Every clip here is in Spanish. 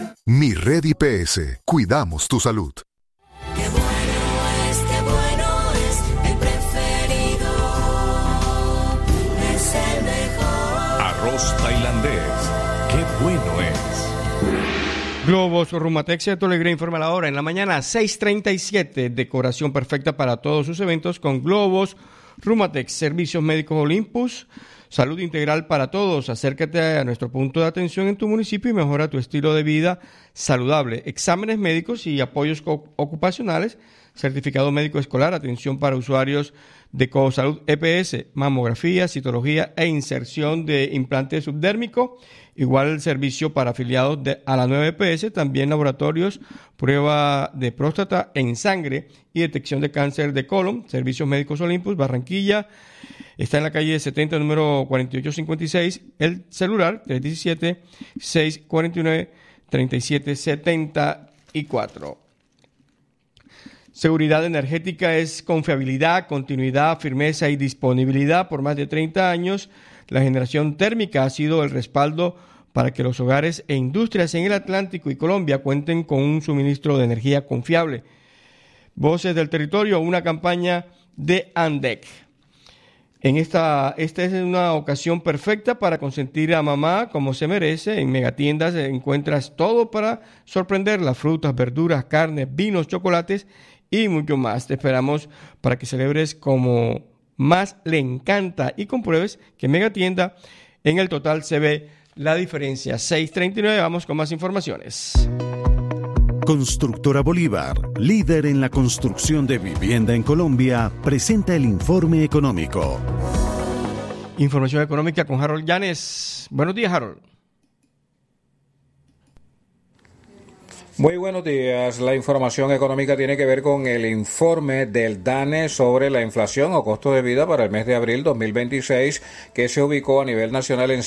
Mi Red IPS. Cuidamos tu salud. Qué bueno es, el preferido es el mejor. Arroz tailandés. Qué bueno es. Globos Rumatex y Alegría informa la hora. En la mañana, 6:37. Decoración perfecta para todos sus eventos con Globos Rumatex. Servicios médicos Olympus. Salud integral para todos. Acércate a nuestro punto de atención en tu municipio y mejora tu estilo de vida saludable. Exámenes médicos y apoyos ocupacionales. Certificado médico escolar. Atención para usuarios de Cosalud EPS. Mamografía, citología e inserción de implante subdérmico. Igual el servicio para afiliados a la nueva EPS. También laboratorios, prueba de próstata en sangre y detección de cáncer de colon. Servicios médicos Olympus, Barranquilla. Está en la calle 70, número 4856. El celular, 317-649-3774. Seguridad energética es confiabilidad, continuidad, firmeza y disponibilidad. Por más de 30 años, la generación térmica ha sido el respaldo para que los hogares e industrias en el Atlántico y Colombia cuenten con un suministro de energía confiable. Voces del Territorio, una campaña de ANDEC. Esta es una ocasión perfecta para consentir a mamá como se merece. En Megatiendas encuentras todo para sorprenderla: frutas, verduras, carnes, vinos, chocolates y mucho más. Te esperamos para que celebres como más le encanta y compruebes que en Megatienda en el total se ve la diferencia. 6:39, vamos con más informaciones. Constructora Bolívar, líder en la construcción de vivienda en Colombia, presenta el informe económico. Información económica con Harold Llanes. Buenos días, Harold. Muy buenos días. La información económica tiene que ver con el informe del DANE sobre la inflación o costo de vida para el mes de abril 2026, que se ubicó a nivel nacional en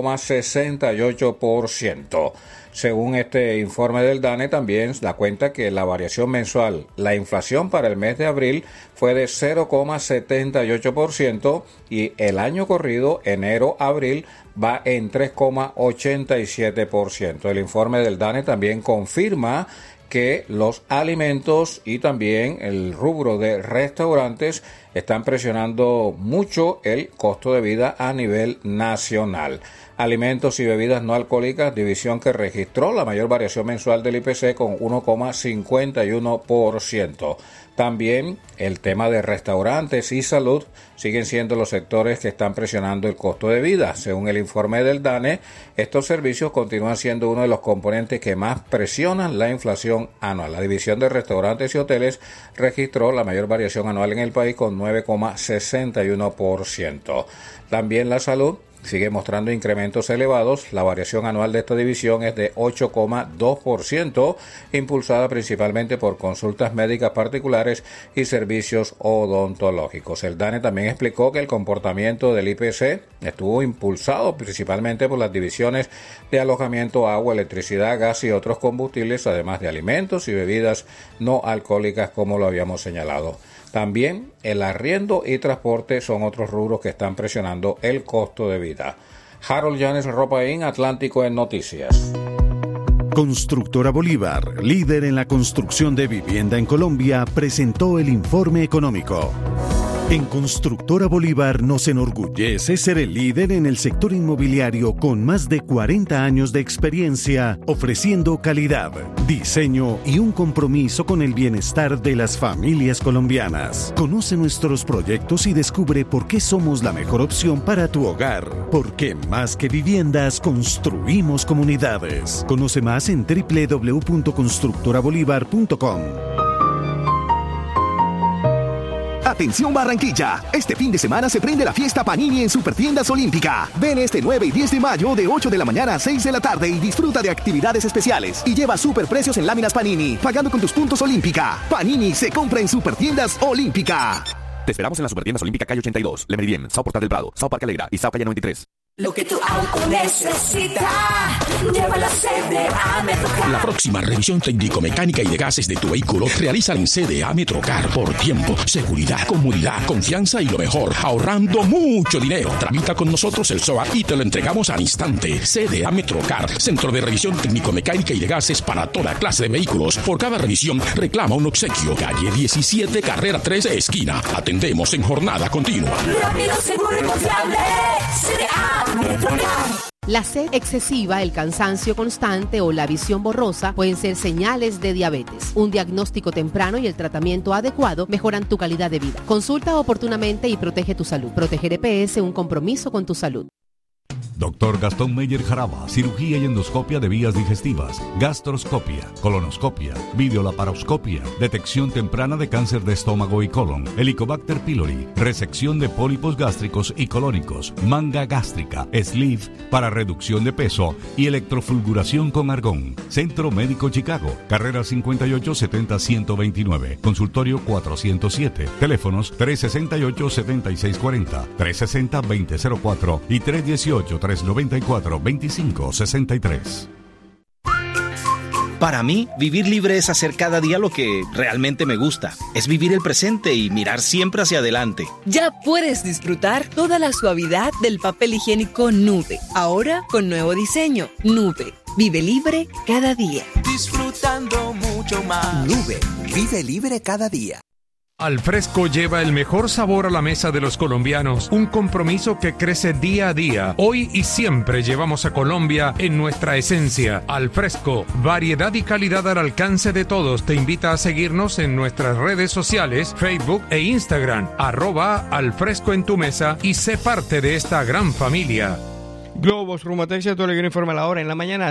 5,68%. Según este informe del DANE, también da cuenta que la variación mensual, la inflación para el mes de abril fue de 0,78% y el año corrido, enero-abril, va en 3,87%. El informe del DANE también confirma que los alimentos y también el rubro de restaurantes están presionando mucho el costo de vida a nivel nacional. Alimentos y bebidas no alcohólicas, división que registró la mayor variación mensual del IPC con 1,51%. También el tema de restaurantes y salud siguen siendo los sectores que están presionando el costo de vida. Según el informe del DANE, estos servicios continúan siendo uno de los componentes que más presionan la inflación anual. La división de restaurantes y hoteles registró la mayor variación anual en el país con 9,61%. También la salud sigue mostrando incrementos elevados. La variación anual de esta división es de 8,2%, impulsada principalmente por consultas médicas particulares y servicios odontológicos. El DANE también explicó que el comportamiento del IPC estuvo impulsado principalmente por las divisiones de alojamiento, agua, electricidad, gas y otros combustibles, además de alimentos y bebidas no alcohólicas, como lo habíamos señalado. También el arriendo y transporte son otros rubros que están presionando el costo de vida. Harold Llanes, Ropa Inc., Atlántico en Noticias. Constructora Bolívar, líder en la construcción de vivienda en Colombia, presentó el informe económico. En Constructora Bolívar nos enorgullece ser el líder en el sector inmobiliario con más de 40 años de experiencia, ofreciendo calidad, diseño y un compromiso con el bienestar de las familias colombianas. Conoce nuestros proyectos y descubre por qué somos la mejor opción para tu hogar. Porque más que viviendas, construimos comunidades. Conoce más en www.constructorabolívar.com. Atención Barranquilla, este fin de semana se prende la fiesta Panini en Supertiendas Olímpica. Ven este 9 y 10 de mayo de 8 de la mañana a 6 de la tarde y disfruta de actividades especiales. Y lleva superprecios en láminas Panini, pagando con tus puntos Olímpica. Panini se compra en Supertiendas Olímpica. Te esperamos en la Supertiendas Olímpica calle 82, Le Meridien, Sao Portal del Prado, Sao Parque Alegra y Sao Calle 93. Lo que tu auto necesita, Lleva la CDA Metrocar. La próxima revisión técnico-mecánica y de gases de tu vehículo realiza en CDA Metrocar por tiempo, seguridad, comodidad, confianza y lo mejor, ahorrando mucho dinero. Tramita con nosotros el SOAT y te lo entregamos al instante. CDA Metrocar, Centro de Revisión Técnico-Mecánica y de Gases para toda clase de vehículos. Por cada revisión reclama un obsequio. Calle 17, carrera 3, esquina. Atendemos en jornada continua. Rápido, seguro y confiable. CDA Metrocar. La sed excesiva, el cansancio constante o la visión borrosa pueden ser señales de diabetes. Un diagnóstico temprano y el tratamiento adecuado mejoran tu calidad de vida. Consulta oportunamente y protege tu salud. Proteger EPS, un compromiso con tu salud. Dr. Gastón Meyer Jaraba, cirugía y endoscopia de vías digestivas, gastroscopia, colonoscopia, videolaparoscopia, detección temprana de cáncer de estómago y colon, Helicobacter pylori, resección de pólipos gástricos y colónicos, manga gástrica, sleeve para reducción de peso y electrofulguración con argón. Centro Médico Chicago, carrera 5870-129, consultorio 407, teléfonos 368-7640, 360-2004 y 318-394-2563. Para mí, vivir libre es hacer cada día lo que realmente me gusta. Es vivir el presente y mirar siempre hacia adelante. Ya puedes disfrutar toda la suavidad del papel higiénico Nube. Ahora con nuevo diseño. Nube. Vive libre cada día. Disfrutando mucho más. Nube. Vive libre cada día. Alfresco lleva el mejor sabor a la mesa de los colombianos, un compromiso que crece día a día. Hoy y siempre llevamos a Colombia en nuestra esencia. Alfresco, variedad y calidad al alcance de todos. Te invita a seguirnos en nuestras redes sociales, Facebook e Instagram, @Alfresco en tu mesa y sé parte de esta gran familia. Globos, Rumatex y Autoleguero informa la hora en la mañana,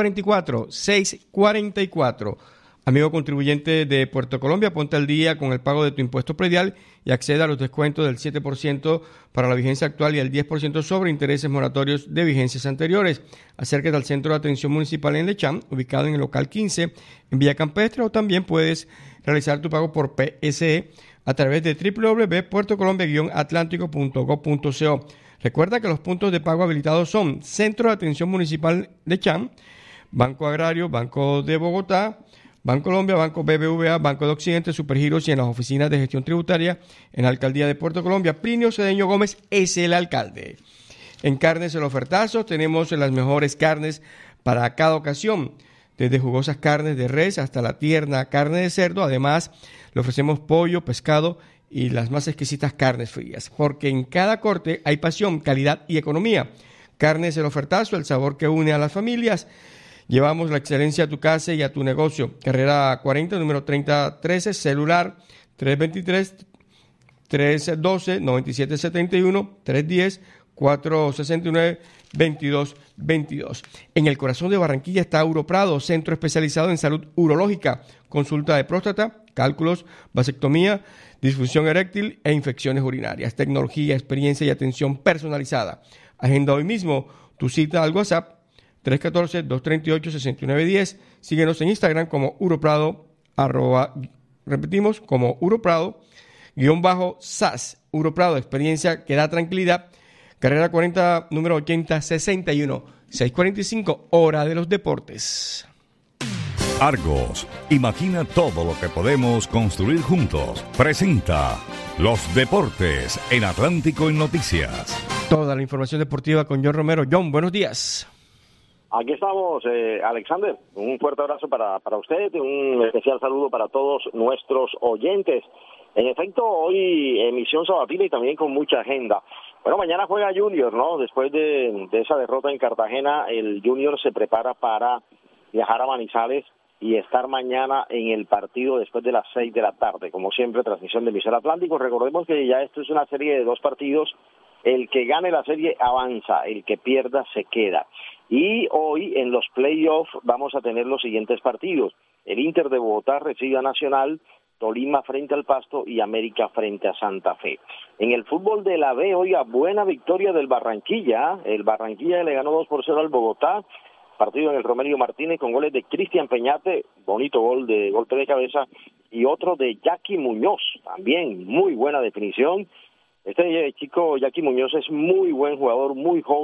6:44. Amigo contribuyente de Puerto Colombia, ponte al día con el pago de tu impuesto predial y accede a los descuentos del 7% para la vigencia actual y el 10% sobre intereses moratorios de vigencias anteriores. Acércate al Centro de Atención Municipal en Lecham, ubicado en el local 15, en Villa Campestre, o también puedes realizar tu pago por PSE a través de www.puertocolombia-atlántico.gov.co. Recuerda que los puntos de pago habilitados son Centro de Atención Municipal de Lecham, Banco Agrario, Banco de Bogotá, Banco Colombia, Banco BBVA, Banco de Occidente, Supergiros y en las oficinas de gestión tributaria en la Alcaldía de Puerto Colombia. Plinio Cedeño Gómez es el alcalde. En Carnes El Ofertazo tenemos las mejores carnes para cada ocasión, desde jugosas carnes de res hasta la tierna carne de cerdo. Además, le ofrecemos pollo, pescado y las más exquisitas carnes frías, porque en cada corte hay pasión, calidad y economía. Carnes El Ofertazo, el sabor que une a las familias. Llevamos la excelencia a tu casa y a tu negocio. Carrera 40, número 3013, celular 323-312-9771, 310-469-2222. En el corazón de Barranquilla está Uroprado, centro especializado en salud urológica, consulta de próstata, cálculos, vasectomía, disfunción eréctil e infecciones urinarias. Tecnología, experiencia y atención personalizada. Agenda hoy mismo tu cita al WhatsApp 314-238-6910. Síguenos en Instagram como Uroprado, como Uroprado, _SAS. Uroprado, experiencia que da tranquilidad. Carrera 40, número 8061, 645, hora de los deportes. Argos, imagina todo lo que podemos construir juntos. Presenta los deportes en Atlántico en Noticias. Toda la información deportiva con John Romero. John, buenos días. Aquí estamos, Alexander. Un fuerte abrazo para usted, un especial saludo para todos nuestros oyentes. En efecto, hoy emisión sabatina y también con mucha agenda. Bueno, mañana juega Junior, ¿no? Después de esa derrota en Cartagena, el Junior se prepara para viajar a Manizales y estar mañana en el partido después de las 6 de la tarde. Como siempre, transmisión de Emisora Atlántico. Recordemos que ya esto es una serie de 2 partidos. El que gane la serie avanza, el que pierda se queda. Y hoy en los playoffs vamos a tener los siguientes partidos. El Inter de Bogotá recibe a Nacional, Tolima frente al Pasto y América frente a Santa Fe. En el fútbol de la B, oiga, buena victoria del Barranquilla. El Barranquilla le ganó 2-0 al Bogotá. Partido en el Romelio Martínez con goles de Cristian Peñate, bonito gol de golpe de cabeza, y otro de Jackie Muñoz, también muy buena definición. Este chico Jackie Muñoz es muy buen jugador, muy joven,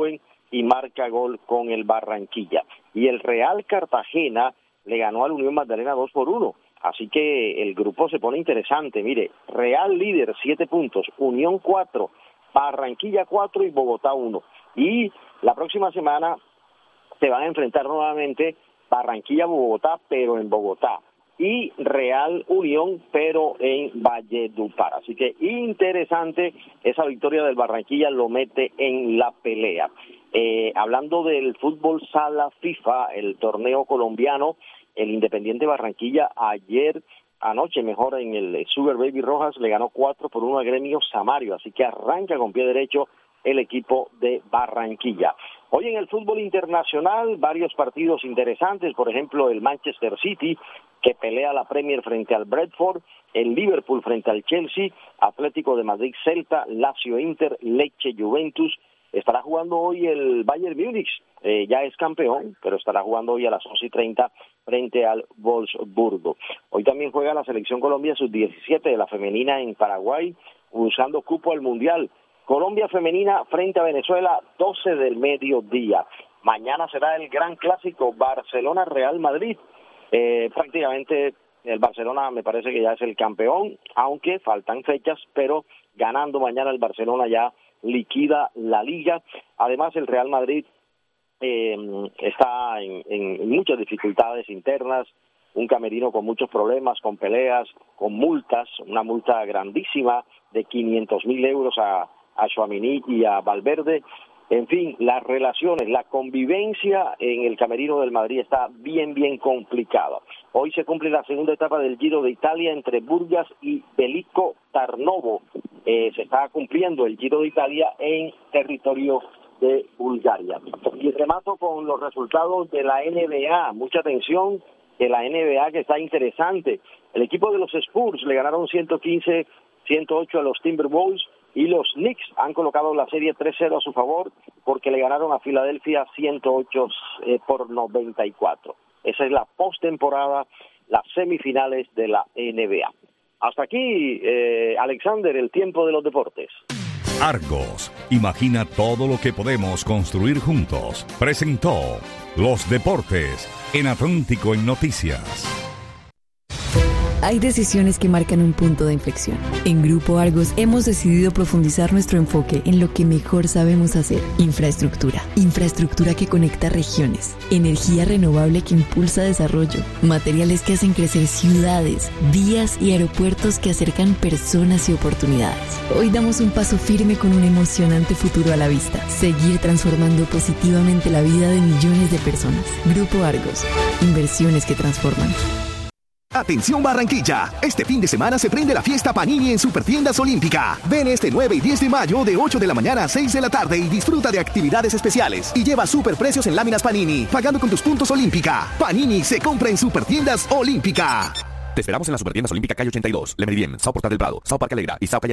y marca gol con el Barranquilla. Y el Real Cartagena le ganó al Unión Magdalena 2-1. Así que el grupo se pone interesante. Mire, Real líder 7 puntos, Unión 4, Barranquilla 4 y Bogotá 1. Y la próxima semana se van a enfrentar nuevamente Barranquilla-Bogotá, pero en Bogotá. Y Real Unión, pero en Valledupar. Así que interesante, esa victoria del Barranquilla lo mete en la pelea. Hablando del fútbol sala FIFA, el torneo colombiano, el Independiente Barranquilla anoche en el Sugar Baby Rojas le ganó 4-1 a Gremio Samario, así que arranca con pie derecho el equipo de Barranquilla. Hoy en el fútbol internacional, varios partidos interesantes, por ejemplo, el Manchester City, que pelea la Premier frente al Brentford, el Liverpool frente al Chelsea, Atlético de Madrid Celta, Lazio Inter, Lecce Juventus. Estará jugando hoy el Bayern Múnich, ya es campeón, pero estará jugando hoy a las 11:30 frente al Wolfsburgo. Hoy también juega la Selección Colombia Sub-17 de la femenina en Paraguay, buscando cupo al Mundial. Colombia femenina frente a Venezuela, 12 del mediodía. Mañana será el gran clásico Barcelona-Real Madrid. Prácticamente el Barcelona me parece que ya es el campeón, aunque faltan fechas, pero ganando mañana el Barcelona ya liquida la liga. Además el Real Madrid está en muchas dificultades internas, un camerino con muchos problemas, con peleas, con multas, una multa grandísima de 500.000 euros a Tchouaméni y a Valverde. En fin, las relaciones, la convivencia en el camerino del Madrid está bien complicada. Hoy se cumple la segunda etapa del Giro de Italia entre Burgas y Veliko Tarnovo. Se está cumpliendo el Giro de Italia en territorio de Bulgaria. Y remato con los resultados de la NBA. Mucha atención, de la NBA que está interesante. El equipo de los Spurs le ganaron 115-108 a los Timberwolves. Y los Knicks han colocado la serie 3-0 a su favor porque le ganaron a Filadelfia 108-94. Esa es la postemporada, las semifinales de la NBA. Hasta aquí, Alexander, el tiempo de los deportes. Argos, imagina todo lo que podemos construir juntos. Presentó Los Deportes en Atlántico en Noticias. Hay decisiones que marcan un punto de inflexión. En Grupo Argos hemos decidido profundizar nuestro enfoque en lo que mejor sabemos hacer. Infraestructura. Infraestructura que conecta regiones. Energía renovable que impulsa desarrollo. Materiales que hacen crecer ciudades, vías y aeropuertos que acercan personas y oportunidades. Hoy damos un paso firme con un emocionante futuro a la vista. Seguir transformando positivamente la vida de millones de personas. Grupo Argos. Inversiones que transforman. Atención Barranquilla, este fin de semana se prende la fiesta Panini en Supertiendas Olímpica. Ven este 9 y 10 de mayo de 8 de la mañana a 6 de la tarde y disfruta de actividades especiales. Y lleva superprecios en láminas Panini, pagando con tus puntos Olímpica. Panini se compra en Supertiendas Olímpica. Te esperamos en la Supertiendas Olímpica calle 82, Le Meridien, Sao Portal del Prado, Sao Parque Alegra y Sao Calle